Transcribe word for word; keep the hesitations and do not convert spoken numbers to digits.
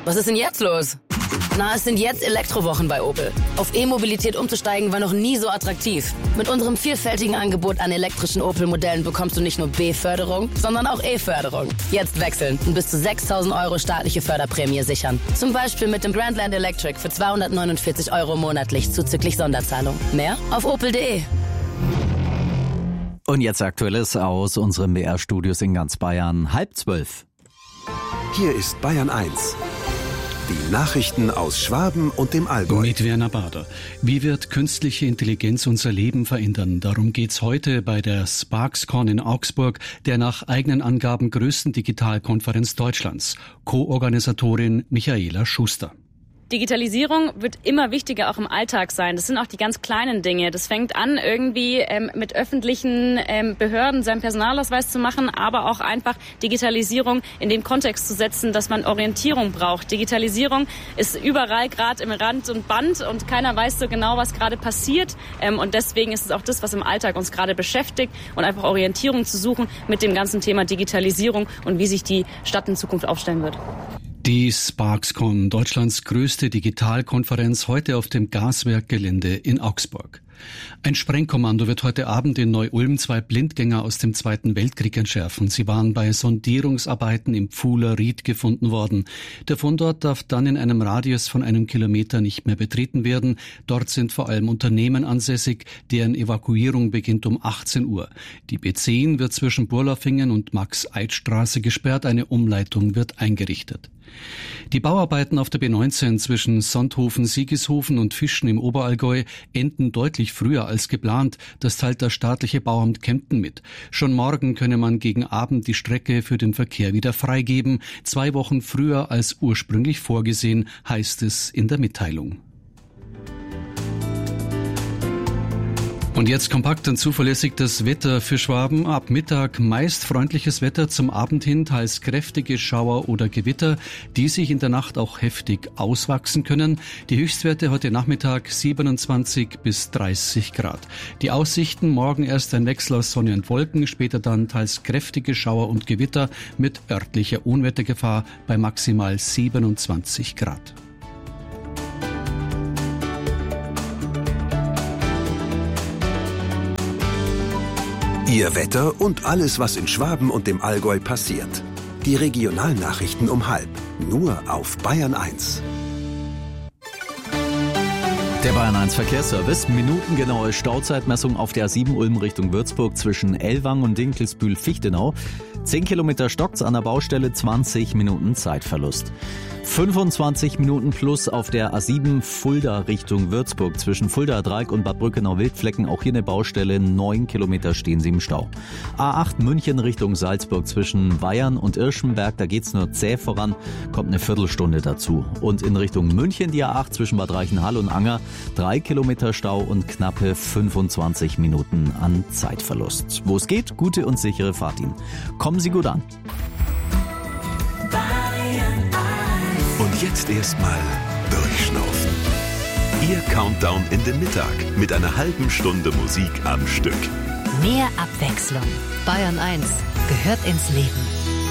Was ist denn jetzt los? Na, es sind jetzt Elektrowochen bei Opel. Auf E-Mobilität umzusteigen war noch nie so attraktiv. Mit unserem vielfältigen Angebot an elektrischen Opel-Modellen bekommst du nicht nur B-Förderung, sondern auch E-Förderung. Jetzt wechseln und bis zu sechstausend Euro staatliche Förderprämie sichern. Zum Beispiel mit dem Grandland Electric für zweihundertneunundvierzig Euro monatlich zuzüglich Sonderzahlung. Mehr auf opel punkt de. Und jetzt Aktuelles aus unseren B R-Studios in ganz Bayern. Halb zwölf. Hier ist Bayern eins. Die Nachrichten aus Schwaben und dem Allgäu. Mit Werner Bader. Wie wird künstliche Intelligenz unser Leben verändern? Darum geht's heute bei der SparksCon in Augsburg, der nach eigenen Angaben größten Digitalkonferenz Deutschlands. Co-Organisatorin Michaela Schuster. Digitalisierung wird immer wichtiger auch im Alltag sein. Das sind auch die ganz kleinen Dinge. Das fängt an, irgendwie ähm, mit öffentlichen ähm, Behörden seinen Personalausweis zu machen, aber auch einfach Digitalisierung in den Kontext zu setzen, dass man Orientierung braucht. Digitalisierung ist überall gerade im Rand und Band und keiner weiß so genau, was gerade passiert. Ähm, und deswegen ist es auch das, was im Alltag uns gerade beschäftigt und einfach Orientierung zu suchen mit dem ganzen Thema Digitalisierung und wie sich die Stadt in Zukunft aufstellen wird. Die SparksCon, Deutschlands größte Digitalkonferenz, heute auf dem Gaswerkgelände in Augsburg. Ein Sprengkommando wird heute Abend in Neu-Ulm zwei Blindgänger aus dem Zweiten Weltkrieg entschärfen. Sie waren bei Sondierungsarbeiten im Pfuhler Ried gefunden worden. Der Fundort darf dann in einem Radius von einem Kilometer nicht mehr betreten werden. Dort sind vor allem Unternehmen ansässig, deren Evakuierung beginnt um achtzehn Uhr. Die B zehn wird zwischen Burlafingen und Max-Eid-Straße gesperrt. Eine Umleitung wird eingerichtet. Die Bauarbeiten auf der B neunzehn zwischen Sonthofen-Siegeshofen und Fischen im Oberallgäu enden deutlich früher als geplant. Das teilt das staatliche Bauamt Kempten mit. Schon morgen könne man gegen Abend die Strecke für den Verkehr wieder freigeben. Zwei Wochen früher als ursprünglich vorgesehen, heißt es in der Mitteilung. Und jetzt kompakt und zuverlässig das Wetter für Schwaben. Ab Mittag meist freundliches Wetter, zum Abend hin teils kräftige Schauer oder Gewitter, die sich in der Nacht auch heftig auswachsen können. Die Höchstwerte heute Nachmittag siebenundzwanzig bis dreißig Grad. Die Aussichten: morgen erst ein Wechsel aus Sonne und Wolken, später dann teils kräftige Schauer und Gewitter mit örtlicher Unwettergefahr bei maximal siebenundzwanzig Grad. Ihr Wetter und alles, was in Schwaben und dem Allgäu passiert. Die Regionalnachrichten um halb. Nur auf Bayern eins. Der Bayern eins Verkehrsservice. Minutengenaue Stauzeitmessung auf der A sieben Ulm Richtung Würzburg zwischen Ellwang und Dinkelsbühl-Fichtenau. zehn Kilometer stockt's an der Baustelle, zwanzig Minuten Zeitverlust. fünfundzwanzig Minuten plus auf der A sieben Fulda Richtung Würzburg zwischen Fuldaer Dreieck und Bad Brückenau-Wildflecken. Auch hier eine Baustelle, neun Kilometer stehen sie im Stau. A acht München Richtung Salzburg zwischen Weyern und Irschenberg, da geht's nur zäh voran, kommt eine Viertelstunde dazu. Und in Richtung München die A acht zwischen Bad Reichenhall und Anger, drei Kilometer Stau und knappe fünfundzwanzig Minuten an Zeitverlust. Wo es geht, gute und sichere Fahrt Ihnen. Kommen Sie gut an. Und jetzt erstmal durchschnaufen. Ihr Countdown in den Mittag mit einer halben Stunde Musik am Stück. Mehr Abwechslung. Bayern eins gehört ins Leben.